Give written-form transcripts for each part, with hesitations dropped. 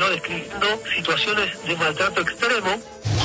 no describiendo situaciones de maltrato extremo.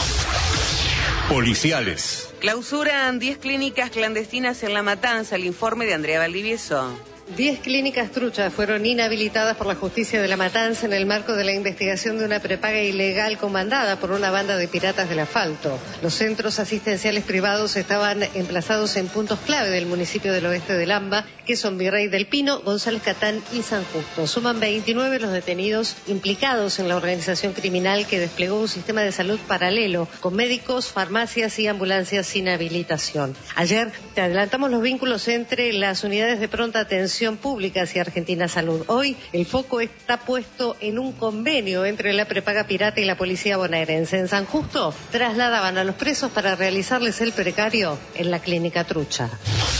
Policiales. Clausuran 10 clínicas clandestinas en La Matanza, el informe de Andrea Valdivieso. 10 clínicas truchas fueron inhabilitadas por la justicia de La Matanza en el marco de la investigación de una prepaga ilegal comandada por una banda de piratas del asfalto. Los centros asistenciales privados estaban emplazados en puntos clave del municipio del oeste de Lamba, que son Virrey del Pino, González Catán y San Justo. Suman 29 los detenidos implicados en la organización criminal que desplegó un sistema de salud paralelo, con médicos, farmacias y ambulancias sin habilitación. Ayer te adelantamos los vínculos entre las unidades de pronta atención públicas y Argentina Salud. Hoy el foco está puesto en un convenio entre la prepaga pirata y la policía bonaerense. En San Justo trasladaban a los presos para realizarles el precario en la clínica trucha.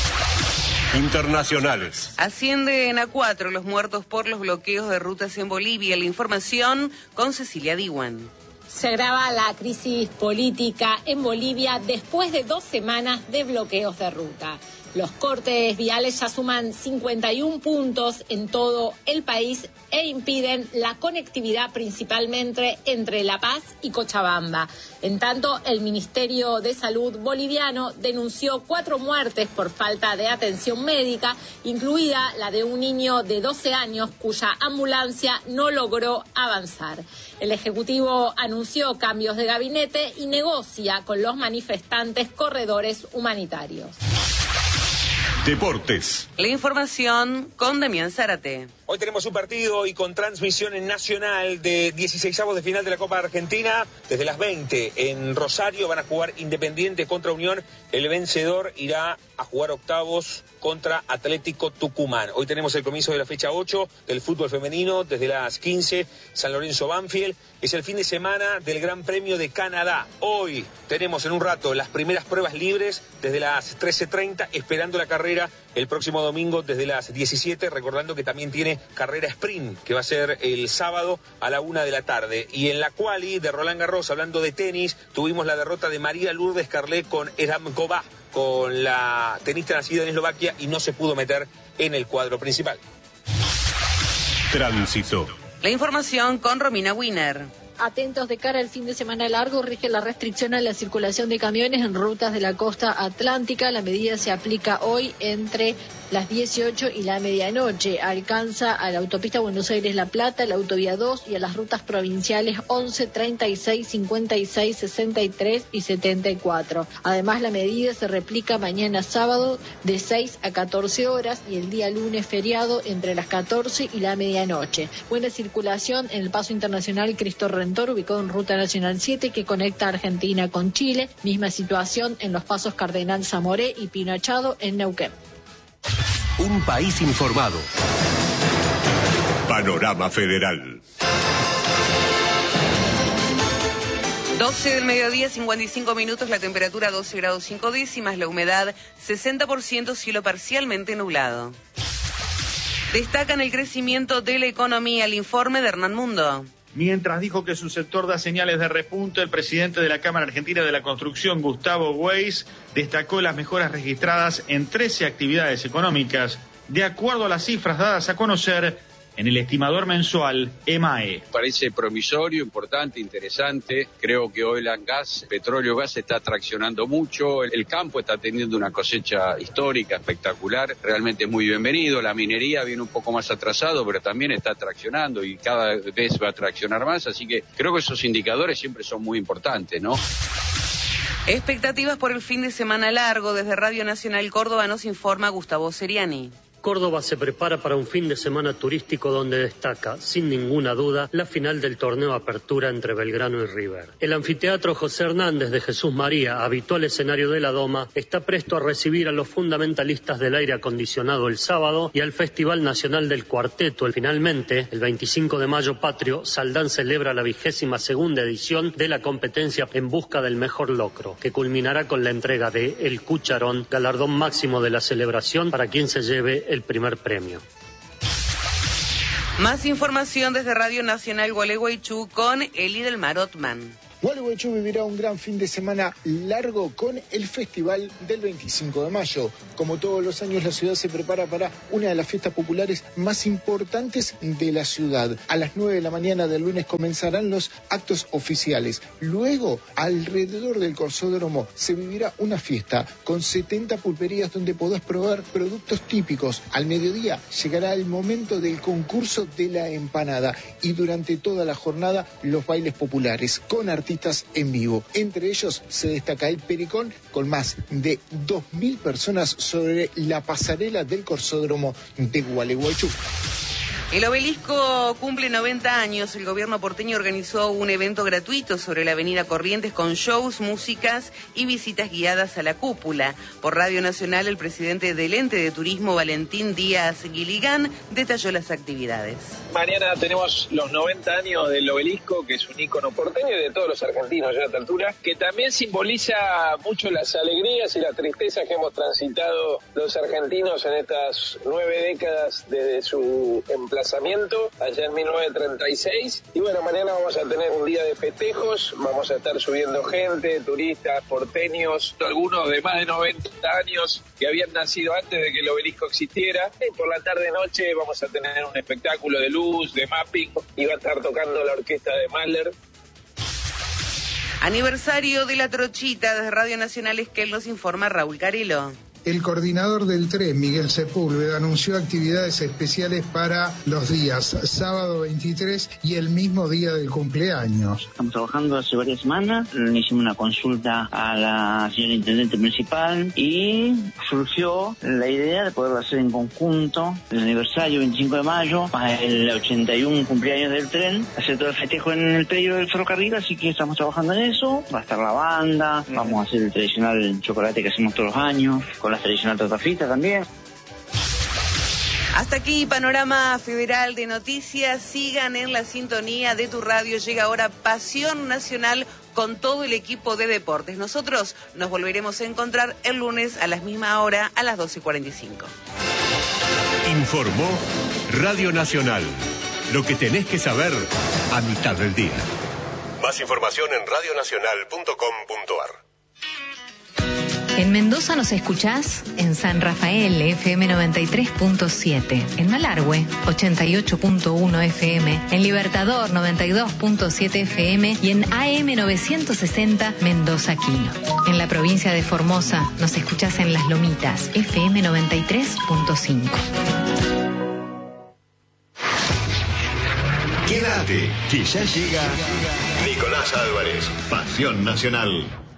Internacionales. Ascienden a 4 los muertos por los bloqueos de rutas en Bolivia. La información con Cecilia Diwan. Se agrava la crisis política en Bolivia después de 2 semanas de bloqueos de ruta. Los cortes viales ya suman 51 puntos en todo el país e impiden la conectividad principalmente entre La Paz y Cochabamba. En tanto, el Ministerio de Salud boliviano denunció 4 muertes por falta de atención médica, incluida la de un niño de 12 años cuya ambulancia no logró avanzar. El Ejecutivo anunció cambios de gabinete y negocia con los manifestantes corredores humanitarios. Deportes. La información con Damián Zárate. Hoy tenemos un partido y con transmisión en nacional de 16avos de final de la Copa Argentina. Desde las 20 en Rosario van a jugar Independiente contra Unión. El vencedor irá a jugar octavos contra Atlético Tucumán. Hoy tenemos el comienzo de la fecha 8 del fútbol femenino desde las 15, San Lorenzo Banfield. Es el fin de semana del Gran Premio de Canadá. Hoy tenemos en un rato las primeras pruebas libres desde las 13:30, esperando la carrera el próximo domingo desde las 17, recordando que también tiene carrera sprint, que va a ser el sábado a la 1 de la tarde. Y en la quali de Roland Garros, hablando de tenis, tuvimos la derrota de María Lourdes Carlet con Eramkova, con la tenista nacida en Eslovaquia, y no se pudo meter en el cuadro principal. Tránsito. La información con Romina Wiener. Atentos de cara al fin de semana largo, rige la restricción a la circulación de camiones en rutas de la costa atlántica. La medida se aplica hoy entre las 18 y la medianoche. Alcanza a la autopista Buenos Aires-La Plata, la autovía 2 y a las rutas provinciales 11, 36, 56, 63 y 74. Además, la medida se replica mañana sábado de 6 a 14 horas y el día lunes feriado entre las 14 y la medianoche. Buena circulación en el paso internacional Cristo Redentor, ubicado en Ruta Nacional 7, que conecta a Argentina con Chile. Misma situación en los pasos Cardenal Zamoré y Pino Achado en Neuquén. Un país informado. Panorama Federal. 12 del mediodía, 55 minutos, la temperatura 12 grados 5 décimas, la humedad 60%, cielo parcialmente nublado. Destacan el crecimiento de la economía, el informe de Hernán Mundo. Mientras dijo que su sector da señales de repunte, el presidente de la Cámara Argentina de la Construcción, Gustavo Weiss, destacó las mejoras registradas en 13 actividades económicas, de acuerdo a las cifras dadas a conocer en el estimador mensual EMAE. Parece promisorio, importante, interesante. Creo que oil and gas, petróleo gas, está traccionando mucho. El campo está teniendo una cosecha histórica, espectacular. Realmente es muy bienvenido. La minería viene un poco más atrasado, pero también está traccionando y cada vez va a traccionar más. Así que creo que esos indicadores siempre son muy importantes, ¿no? Expectativas por el fin de semana largo. Desde Radio Nacional Córdoba nos informa Gustavo Seriani. Córdoba se prepara para un fin de semana turístico donde destaca, sin ninguna duda, la final del torneo Apertura entre Belgrano y River. El anfiteatro José Hernández de Jesús María, habitual escenario de la Doma, está presto a recibir a los fundamentalistas del aire acondicionado el sábado y al Festival Nacional del Cuarteto. Finalmente, el 25 de mayo patrio, Saldán celebra la 22ª edición de la competencia En Busca del Mejor Locro, que culminará con la entrega de El Cucharón, galardón máximo de la celebración para quien se lleve el primer premio. Más información desde Radio Nacional Gualeguaychú con Eli del Mar Otman. Gualeguaychú vivirá un gran fin de semana largo con el festival del 25 de mayo. Como todos los años, la ciudad se prepara para una de las fiestas populares más importantes de la ciudad. A las 9 de la mañana del lunes comenzarán los actos oficiales. Luego, alrededor del Corsódromo se vivirá una fiesta con 70 pulperías donde podrás probar productos típicos. Al mediodía llegará el momento del concurso de la empanada y durante toda la jornada los bailes populares con artistas en vivo. Entre ellos se destaca el Pericón con más de 2.000 personas sobre la pasarela del Corsódromo de Gualeguaychú. El Obelisco cumple 90 años. El gobierno porteño organizó un evento gratuito sobre la avenida Corrientes con shows, músicas y visitas guiadas a la cúpula. Por Radio Nacional, el presidente del ente de turismo, Valentín Díaz Guiligán, detalló las actividades. Mañana tenemos los 90 años del Obelisco, que es un ícono porteño y de todos los argentinos ya a esta altura, que también simboliza mucho las alegrías y las tristezas que hemos transitado los argentinos en estas 9 décadas desde su emplazamiento allá en 1936. Y bueno, mañana vamos a tener un día de festejos, vamos a estar subiendo gente, turistas, porteños, algunos de más de 90 años que habían nacido antes de que el Obelisco existiera. Y por la tarde-noche vamos a tener un espectáculo de luz, de mapping, y va a estar tocando la orquesta de Mahler. Aniversario de la Trochita. Desde Radio Nacional Esquel nos informa Raúl Carilo. El coordinador del tren, Miguel Sepúlveda, anunció actividades especiales para los días sábado 23 y el mismo día del cumpleaños. Estamos trabajando hace varias semanas, hicimos una consulta a la señora intendente municipal y surgió la idea de poderlo hacer en conjunto, el aniversario 25 de mayo, más el 81 cumpleaños del tren, hacer todo el festejo en el predio del ferrocarril, así que estamos trabajando en eso. Va a estar la banda, vamos a hacer el tradicional chocolate que hacemos todos los años, con la tradicional torta frita también. Hasta aquí Panorama Federal de Noticias. Sigan en la sintonía de tu radio. Llega ahora Pasión Nacional con todo el equipo de deportes. Nosotros nos volveremos a encontrar el lunes a la misma hora, a las 12:45. Informó Radio Nacional. Lo que tenés que saber a mitad del día. Más información en radionacional.com.ar. En Mendoza nos escuchás en San Rafael, FM 93.7, en Malargüe, 88.1 FM, en Libertador, 92.7 FM y en AM 960 Mendoza Quino. En la provincia de Formosa nos escuchás en Las Lomitas, FM 93.5. Quédate, que ya llega Nicolás Álvarez, Pasión Nacional.